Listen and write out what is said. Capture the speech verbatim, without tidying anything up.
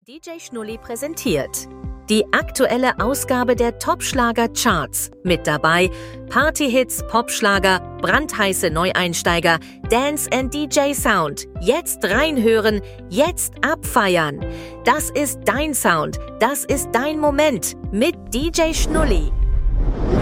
D J Schnulli präsentiert die aktuelle Ausgabe der Top-Schlager-Charts. Mit dabei Partyhits, Popschlager, brandheiße Neueinsteiger, Dance and D J Sound. Jetzt reinhören, jetzt abfeiern. Das ist dein Sound, das ist dein Moment mit D J Schnulli.